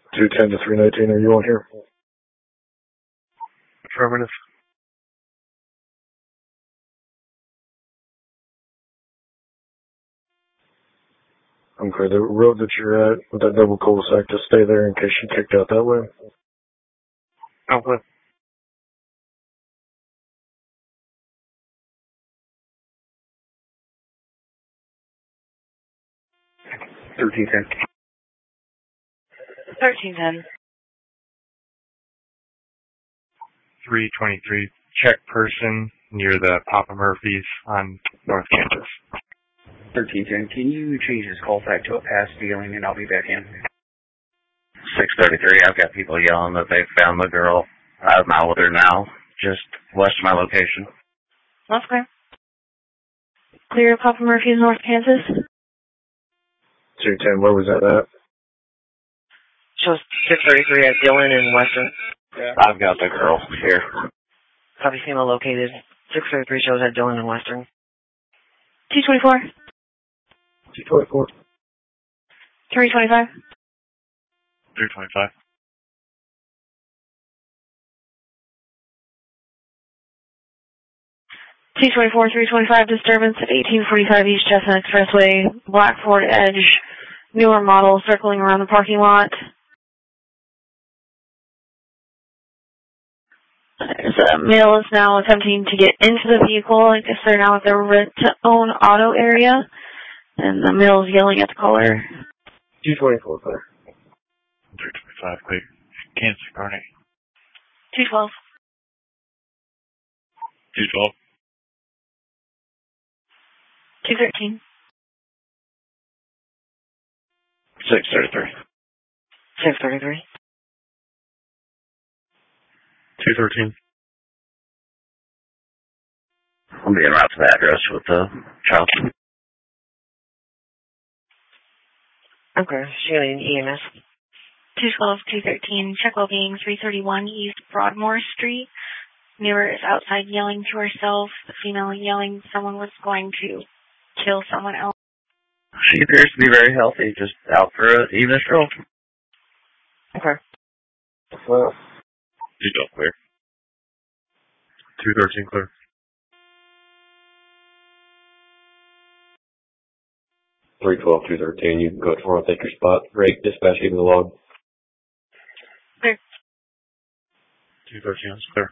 210 to 319, are you on here? Affirmative. Okay, the road that you're at with that double cul-de-sac, just stay there in case you kicked out that way. Okay. $13.10. 323. Check person near the Papa Murphy's on North Kansas. 1310. Can you change this call back to a past dealing and I'll be back in? 633. I've got people yelling that they found the girl. I'm out with her now, just west of my location. That's clear. Clear Papa Murphy's, North Kansas. 210, where was that at? Shows 633 at Dillon and Western. Yeah. I've got the girl here. Copy female located. 633 shows at Dillon and Western. 224. 224. 325. 325. 325 disturbance at 1845 East Chestnut Expressway, Black Ford Edge, newer model circling around the parking lot. The male is now attempting to get into the vehicle. I guess they're now at the rent-to-own auto area, and the male is yelling at the caller. 224, clear. 325, clear. Kansas, Garnet. 212. 212. 213. 633. 633. 213. I'm being right to the address with the child. Okay, shooting EMS. 212, 213, check well-being, 331 East Broadmoor Street. Mirror is outside yelling to herself. The female yelling someone was going to kill someone else. She appears to be very healthy, just out for an evening stroll. Okay. Well, 212, clear. 213, clear. 312, 213, you can go to front, take your spot. Great, dispatch, give me the log. Clear. 213 is clear.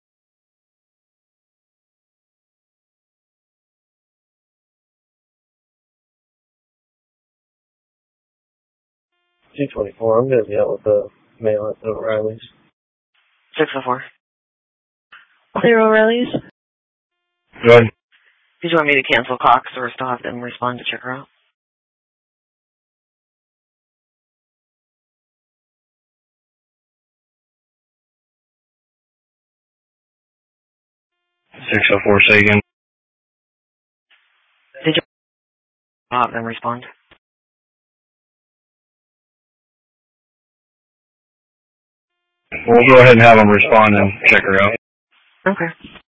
$224, I'm going to be out with the male at the O'Reilly's. 604. Clear O'Reilly's. Good. Did you want me to cancel Cox or still have them respond to check her out? $604, say again. Did you have them respond? We'll go ahead and have them respond and check her out. Okay.